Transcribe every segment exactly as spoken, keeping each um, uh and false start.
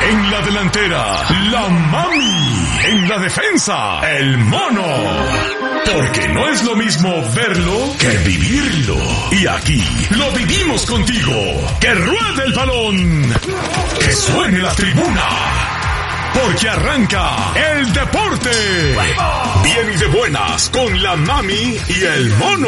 En la delantera, la mami. En la defensa, el mono. Porque no es lo mismo verlo que vivirlo. Y aquí lo vivimos contigo. ¡Que ruede el balón! ¡Que suene la tribuna! Porque arranca el deporte. Bien y de buenas con la mami y el mono.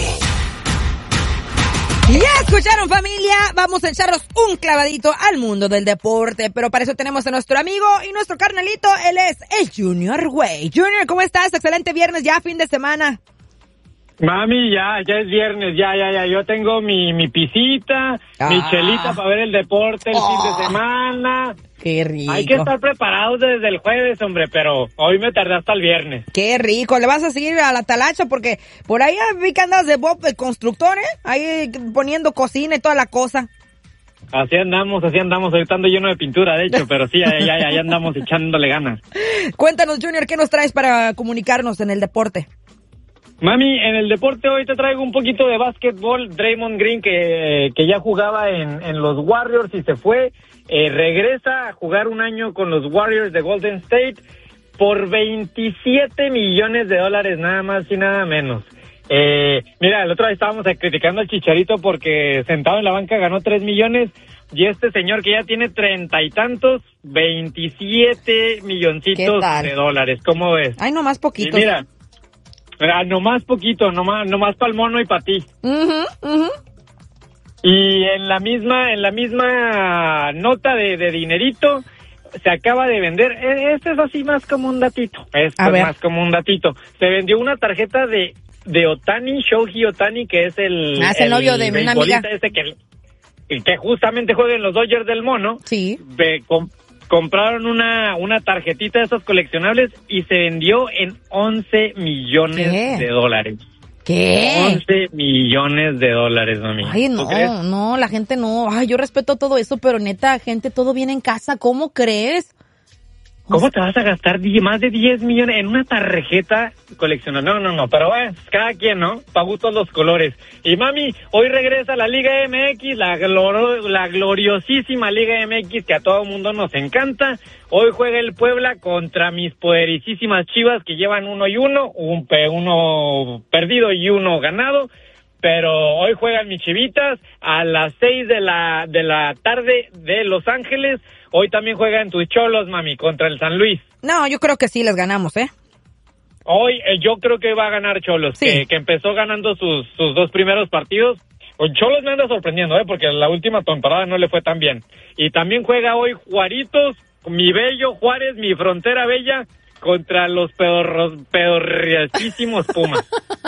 Ya escucharon, familia, vamos a echarnos un clavadito al mundo del deporte, pero para eso tenemos a nuestro amigo y nuestro carnalito, él es el Junior Güey. Junior, ¿cómo estás? Excelente viernes, ya fin de semana. Mami, ya, ya es viernes, ya, ya, ya, yo tengo mi, mi pisita, ah. mi chelita para ver el deporte el oh. fin de semana. Qué rico. Hay que estar preparados desde el jueves, hombre, pero hoy me tardé hasta el viernes. Qué rico. ¿Le vas a seguir a la talacha? Porque por ahí vi que andas de Bob el constructor, ¿eh? Ahí poniendo cocina y toda la cosa. Así andamos, así andamos. Ahorita ando lleno de pintura, de hecho, pero sí, ya, ya, ya andamos echándole ganas. Cuéntanos, Junior, ¿qué nos traes para comunicarnos en el deporte? Mami, en el deporte hoy te traigo un poquito de básquetbol. Draymond Green, que, que ya jugaba en, en los Warriors y se fue, eh, regresa a jugar un año con los Warriors de Golden State por veintisiete millones de dólares, nada más y nada menos. Eh, mira, el otro día estábamos criticando al Chicharito porque sentado en la banca ganó tres millones y este señor que ya tiene treinta y tantos, veintisiete milloncitos de dólares. ¿Cómo ves? Ay, nomás poquito. Mira, mira, nomás poquito, nomás, nomás para el mono y para ti. Uh-huh, uh-huh. Y en la misma, en la misma nota de, de dinerito, se acaba de vender, este es así más como un datito, este es más como un datito. Se vendió una tarjeta de, de Ohtani, Shohei Ohtani, que es el, ah, es el, el novio de una amiga. Este que, que justamente juega en los Dodgers del mono. Sí. De, com, compraron una, una tarjetita de esos coleccionables y se vendió en once millones ¿Qué? de dólares. ¿Qué? once millones de dólares, mami. Ay, no, no, la gente no. Ay, yo respeto todo eso, pero neta, gente, todo viene en casa. ¿Cómo crees? ¿Cómo te vas a gastar más de diez millones en una tarjeta coleccionable? No, no, no, pero bueno, cada quien, ¿no? Pa' gustos los colores. Y mami, hoy regresa la Liga M X, la, gloro, la gloriosísima Liga M X que a todo mundo nos encanta. Hoy juega el Puebla contra mis poderosísimas Chivas que llevan uno y uno, un pe, uno perdido y uno ganado. Pero hoy juegan mis Chivitas a las seis de la, de la tarde de Los Ángeles. Hoy también juegan tus Cholos, mami, contra el San Luis. No, yo creo que sí les ganamos, ¿eh? Hoy eh, yo creo que va a ganar Cholos, sí. que, que empezó ganando sus, sus dos primeros partidos. Cholos me anda sorprendiendo, ¿eh? Porque la última temporada no le fue tan bien. Y también juega hoy Juaritos, mi bello Juárez, mi frontera bella, contra los pedorros, pedorriasísimos Pumas.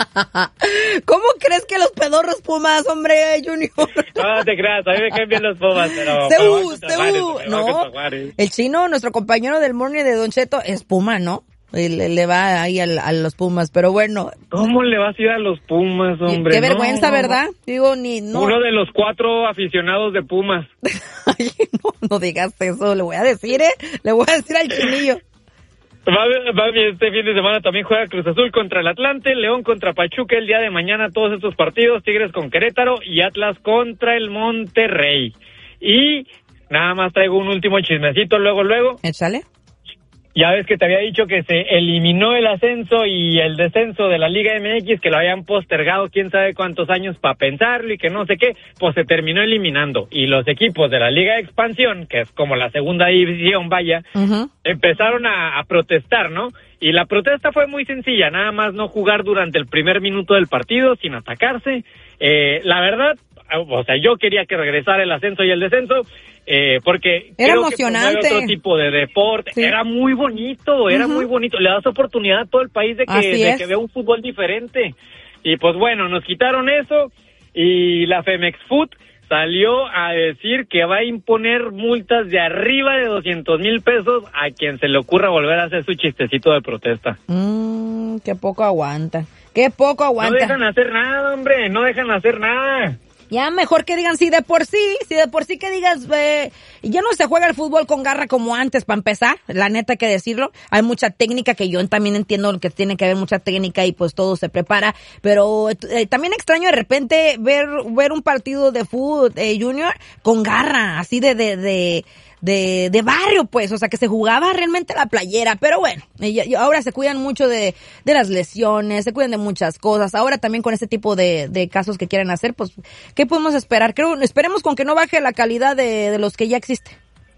¿Cómo crees que los pedorros Pumas, hombre, Junior? No te creas, a mí me caen bien los Pumas, pero... Seú, Seú, no, el chino, nuestro compañero del morning de Don Cheto, es Puma, ¿no? Le, le va ahí a, a los Pumas, pero bueno. ¿Cómo le vas a ir a los Pumas, hombre? Qué vergüenza, no, ¿verdad? Digo, ni... No. Uno de los cuatro aficionados de Pumas. Ay, no, no digas eso, le voy a decir, ¿eh? Le voy a decir al chinillo. Mami, este fin de semana también juega Cruz Azul contra el Atlante, León contra Pachuca el día de mañana, todos estos partidos, Tigres con Querétaro y Atlas contra el Monterrey. Y nada más traigo un último chismecito luego, luego. Échale. Ya ves que te había dicho que se eliminó el ascenso y el descenso de la Liga M X, que lo habían postergado quién sabe cuántos años para pensarlo y que no sé qué, pues se terminó eliminando. Y los equipos de la Liga de Expansión, que es como la segunda división, vaya, uh-huh. empezaron a, a protestar, ¿no? Y la protesta fue muy sencilla, nada más no jugar durante el primer minuto del partido sin atacarse. Eh, la verdad, o sea, yo quería que regresara el ascenso y el descenso, eh, porque era creo emocionante. Que otro tipo de deporte, sí. Era muy bonito, era uh-huh. muy bonito, le das oportunidad a todo el país de que, de que vea un fútbol diferente. Y pues bueno, nos quitaron eso y la Femex Food salió a decir que va a imponer multas de arriba de doscientos mil pesos a quien se le ocurra volver a hacer su chistecito de protesta. Mmm, qué poco aguanta, qué poco aguanta. No dejan hacer nada, hombre, no dejan hacer nada. Ya mejor que digan, si de por sí, si de por sí que digas, eh, ya no se juega el fútbol con garra como antes, para empezar, la neta hay que decirlo, hay mucha técnica, que yo también entiendo que tiene que haber mucha técnica y pues todo se prepara, pero eh, también extraño de repente ver ver un partido de fútbol eh, junior con garra, así de, de, de de, de barrio, pues, o sea, que se jugaba realmente la playera, pero bueno, y, y ahora se cuidan mucho de, de las lesiones, se cuidan de muchas cosas, ahora también con este tipo de, de casos que quieren hacer, pues, ¿qué podemos esperar? Creo, esperemos con que no baje la calidad de, de los que ya existen.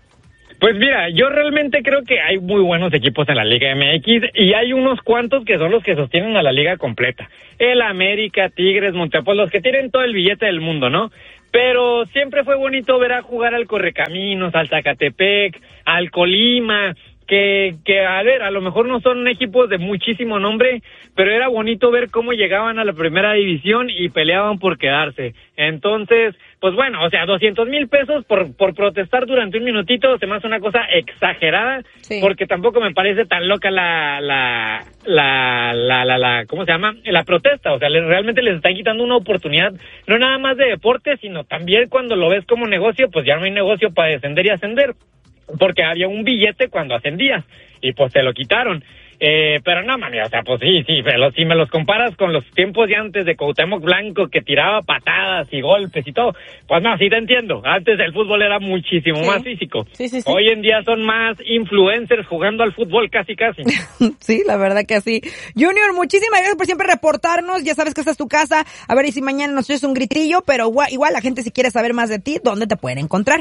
Pues mira, yo realmente creo que hay muy buenos equipos en la Liga M X y hay unos cuantos que son los que sostienen a la liga completa. El América, Tigres, Monterrey, los que tienen todo el billete del mundo, ¿no? Pero siempre fue bonito ver a jugar al Correcaminos, al Zacatepec, al Colima, que, que a ver, a lo mejor no son equipos de muchísimo nombre, pero era bonito ver cómo llegaban a la primera división y peleaban por quedarse. Entonces, pues bueno, o sea, doscientos mil pesos por, por protestar durante un minutito se me hace una cosa exagerada, sí. Porque tampoco me parece tan loca la, la, la, la, la, la, ¿cómo se llama? La protesta, o sea, le, realmente les están quitando una oportunidad, no nada más de deporte, sino también cuando lo ves como negocio, pues ya no hay negocio para descender y ascender, porque había un billete cuando ascendías, y pues se lo quitaron. Eh, pero no, mami, o sea, pues sí, sí, pero si me los comparas con los tiempos de antes de Cuauhtémoc Blanco, que tiraba patadas y golpes y todo, pues no, sí te entiendo. Antes el fútbol era muchísimo sí. más físico. Sí, sí, sí. Hoy en día son más influencers jugando al fútbol casi, casi. Sí, la verdad que sí. Junior, muchísimas gracias por siempre reportarnos. Ya sabes que esta es tu casa. A ver, y si mañana nos oyes un gritillo, pero igual, igual la gente si quiere saber más de ti, ¿dónde te pueden encontrar?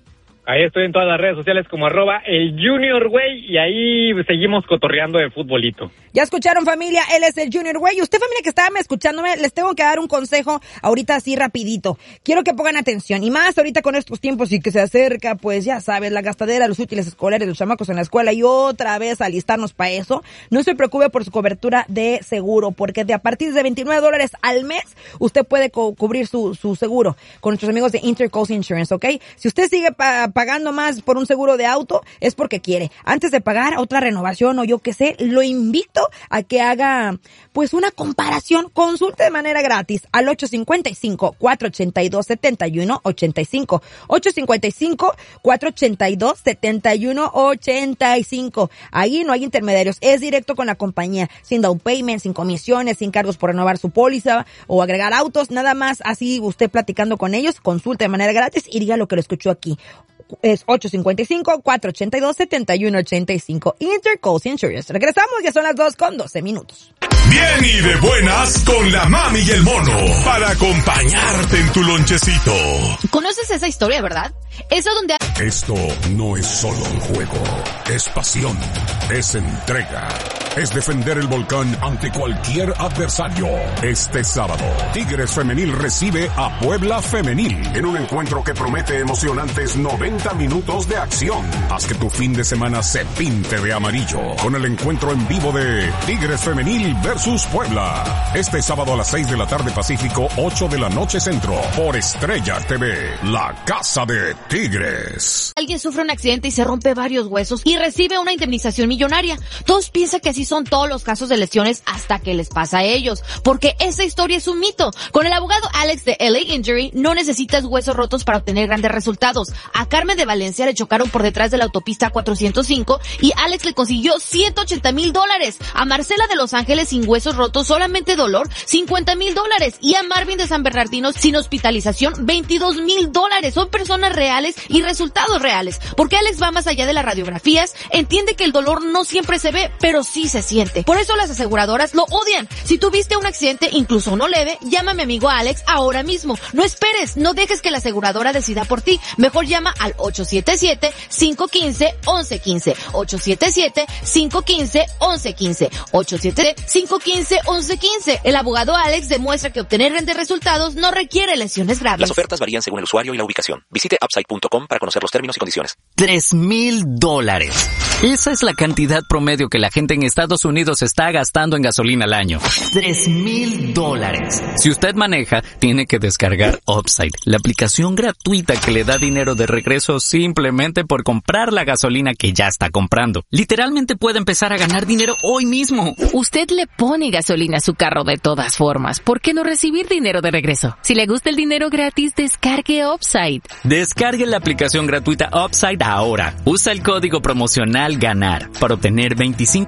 Ahí estoy en todas las redes sociales como arroba el Junior Güey y ahí seguimos cotorreando de futbolito. Ya escucharon, familia, él es el Junior Güey. Y usted, familia, que estaba escuchándome, les tengo que dar un consejo ahorita así rapidito. Quiero que pongan atención, y más ahorita con estos tiempos y que se acerca, pues ya sabes, la gastadera, los útiles escolares, los chamacos en la escuela y otra vez alistarnos para eso. No se preocupe por su cobertura de seguro, porque de a partir de veintinueve dólares al mes, usted puede co- cubrir su, su seguro con nuestros amigos de Intercoast Insurance, ¿ok? Si usted sigue pa- pagando más por un seguro de auto, es porque quiere. Antes de pagar otra renovación o yo qué sé, lo invito a que haga pues una comparación. Consulte de manera gratis al ocho cinco cinco, cuatro ocho dos, siete uno ocho cinco. ocho cinco cinco, cuatro ocho dos, siete uno ocho cinco. Ahí no hay intermediarios, es directo con la compañía, sin down payment, sin comisiones, sin cargos por renovar su póliza o agregar autos, nada más. Así usted platicando con ellos, consulte de manera gratis y diga lo que lo escuchó aquí. Es ocho cinco cinco, cuatro ocho dos, siete uno ocho cinco. Intercoast Insurance. Regresamos, ya son las dos con doce minutos. Bien y de buenas con la mami y el mono para acompañarte en tu lonchecito. ¿Conoces esa historia, verdad? Esa donde... Esto no es solo un juego, es pasión, es entrega, es defender el volcán ante cualquier adversario. Este sábado, Tigres Femenil recibe a Puebla Femenil en un encuentro que promete emocionantes noventa minutos de acción. Haz que tu fin de semana se pinte de amarillo con el encuentro en vivo de Tigres Femenil versus Puebla. Este sábado a las seis de la tarde Pacífico, ocho de la noche Centro, por Estrella T V, la casa de Tigres. Alguien sufre un accidente y se rompe varios huesos y recibe una indemnización millonaria. Todos piensan que así son todos los casos de lesiones hasta que les pasa a ellos, porque esa historia es un mito. Con el abogado Alex de L A Injury no necesitas huesos rotos para obtener grandes resultados. A Carmen de Valencia le chocaron por detrás de la autopista cuatrocientos cinco y Alex le consiguió ciento ochenta mil dólares. A Marcela de Los Ángeles sin huesos rotos, solamente dolor, cincuenta mil dólares. Y a Marvin de San Bernardino sin hospitalización, veintidós mil dólares. Son personas reales y resultados reales. Porque Alex va más allá de las radiografías, entiende que el dolor no siempre se ve, pero sí se siente. Por eso las aseguradoras lo odian. Si tuviste un accidente, incluso uno leve, llama a mi amigo Alex ahora mismo. No esperes, no dejes que la aseguradora decida por ti. Mejor llama al ocho siete siete, cinco uno cinco, once quince. ocho siete siete, cinco uno cinco, once quince. ocho siete siete, cinco uno cinco, once quince. El abogado Alex demuestra que obtener grandes resultados no requiere lesiones graves. Las ofertas varían según el usuario y la ubicación. Visite upside punto com para conocer los términos y condiciones. Tres mil dólares. Esa es la cantidad promedio que la gente en Estados Unidos está gastando en gasolina al año. Tres mil dólares. Si usted maneja, tiene que descargar Upside, la aplicación gratuita que le da dinero de regreso simplemente por comprar la gasolina que ya está comprando. Literalmente puede empezar a ganar dinero hoy mismo. Usted le pone gasolina a su carro de todas formas. ¿Por qué no recibir dinero de regreso? Si le gusta el dinero gratis, descargue Upside. Descargue la aplicación gratuita Upside ahora. Usa el código promocional GANAR para obtener veinticinco centavos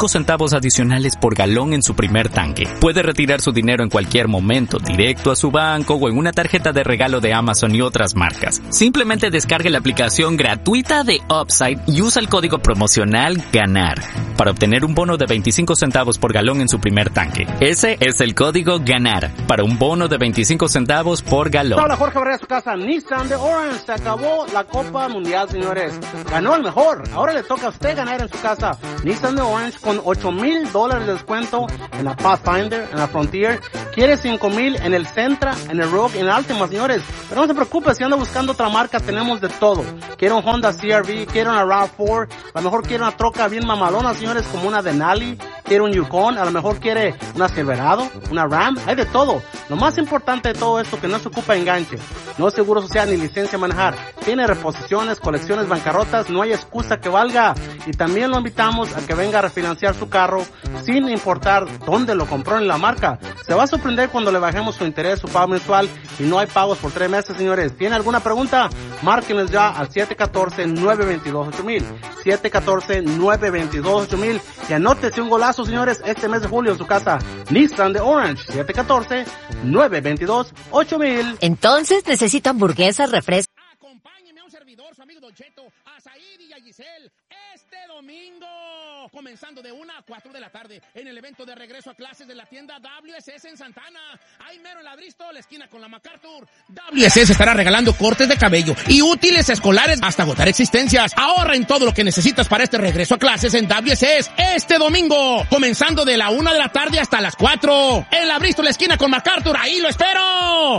centavos adicionales por galón en su primer tanque. Puede retirar su dinero en cualquier momento, directo a su banco o en una tarjeta de regalo de Amazon y otras marcas. Simplemente descargue la aplicación gratuita de Upside y usa el código promocional GANAR para obtener un bono de veinticinco centavos por galón en su primer tanque. Ese es el código GANAR para un bono de veinticinco centavos por galón. Hola, Jorge Barrera, su casa. Nissan de Orange. Se acabó la Copa Mundial, señores. Ganó el mejor. Ahora le toca a usted ganar en su casa. Nissan de Orange con ocho mil dólares de descuento en la Pathfinder, en la Frontier. Quiere cinco mil en el Sentra, en el Rogue, en el Altima, señores. Pero no se preocupe, si anda buscando otra marca, tenemos de todo. Quiere un Honda C R V, quiere una RAV cuatro, a lo mejor quiere una troca bien mamalona, señores, como una Denali, quiere un Yukon, a lo mejor quiere una Silverado, una Ram, hay de todo. Lo más importante de todo esto, que no se ocupa enganche, no es seguro social ni licencia a manejar, tiene reposiciones, colecciones, bancarrotas, no hay excusa que valga. Y también lo invitamos a que venga a refinanciar su carro sin importar dónde lo compró en la marca. Se va a sorprender cuando le bajemos su interés, su pago mensual, y no hay pagos por tres meses, señores. ¿Tiene alguna pregunta? Márquenos ya al siete uno cuatro, nueve dos dos, ocho mil, siete uno cuatro, nueve dos dos, ocho mil, y anótese un golazo, señores, este mes de julio en su casa. Nissan de Orange, siete uno cuatro, nueve dos dos, ocho mil. Entonces necesito hamburguesas, refrescos. Acompáñeme a un servidor, su amigo Don Cheto, a Said y a Giselle, este domingo, comenzando de una a cuatro de la tarde, en el evento de regreso a clases de la tienda W S S en Santana. Ahí mero en la Bristol, la esquina con la MacArthur. W S S estará regalando cortes de cabello y útiles escolares hasta agotar existencias. Ahorra en todo lo que necesitas para este regreso a clases en W S S este domingo, comenzando de la una de la tarde hasta las cuatro. En la Bristol, la esquina con MacArthur, ahí lo espero.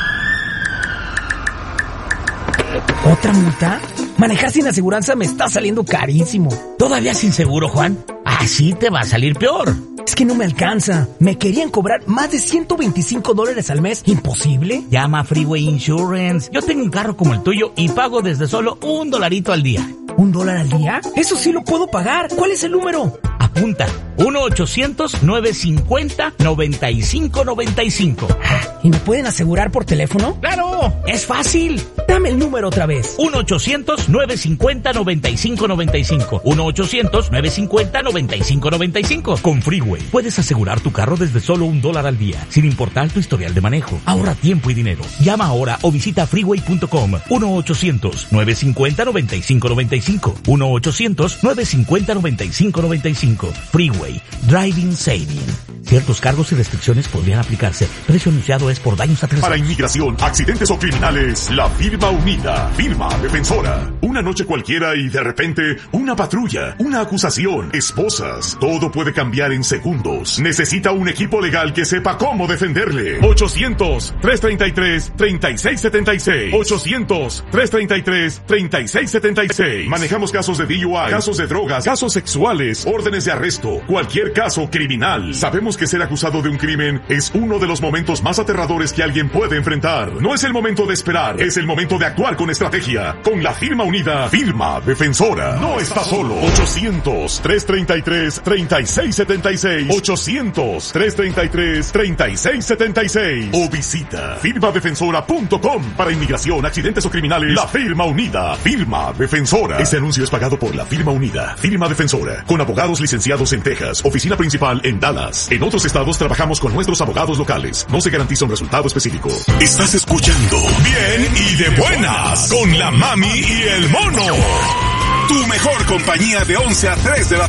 ¿Otra multa? Manejar sin aseguranza me está saliendo carísimo. ¿Todavía sin seguro, Juan? Así te va a salir peor. Es que no me alcanza. Me querían cobrar más de ciento veinticinco dólares al mes. ¿Imposible? Llama a Freeway Insurance. Yo tengo un carro como el tuyo y pago desde solo un dolarito al día. ¿Un dólar al día? Eso sí lo puedo pagar. ¿Cuál es el número? Apunta. uno ochocientos, nueve cincuenta, noventa y cinco noventa y cinco. ¿Y me pueden asegurar por teléfono? ¡Claro! ¡Es fácil! Dame el número otra vez. uno ochocientos, nueve cincuenta, noventa y cinco noventa y cinco. uno ochocientos, nueve cincuenta, noventa y cinco noventa y cinco. Con Freeway puedes asegurar tu carro desde solo un dólar al día, sin importar tu historial de manejo. Ahorra tiempo y dinero. Llama ahora o visita freeway punto com. uno ochocientos, nueve cincuenta, noventa y cinco noventa y cinco. uno ochocientos, nueve cincuenta, noventa y cinco noventa y cinco. Freeway. Driving Saving. Ciertos cargos y restricciones podrían aplicarse. Precio anunciado es por daños a terceros. Para inmigración, accidentes o criminales, la firma unida. Firma defensora. Una noche cualquiera y de repente una patrulla, una acusación, esposas. Todo puede cambiar en segundos. Necesita un equipo legal que sepa cómo defenderle. ochocientos, tres treinta y tres, treinta y seis setenta y seis. ochocientos, tres treinta y tres, treinta y seis setenta y seis. Manejamos casos de D U I, casos de drogas, casos sexuales, órdenes de arresto, cualquier caso criminal. Sabemos que ser acusado de un crimen es uno de los momentos más aterradores que alguien puede enfrentar. No es el momento de esperar, es el momento de actuar con estrategia. Con la firma unida, firma defensora. No está solo. ochocientos, tres treinta y tres, treinta y seis setenta y seis. ochocientos, tres treinta y tres, treinta y seis setenta y seis. O visita firma defensora punto com. Para inmigración, accidentes o criminales, la firma unida, firma defensora. Este anuncio es pagado por la firma unida, firma defensora, con abogados licenciados en Texas, oficina principal en Dallas. En otros estados trabajamos con nuestros abogados locales. No se garantiza un resultado específico. Estás escuchando Bien y de Buenas con la Mami y el Mono. Tu mejor compañía de once a tres de la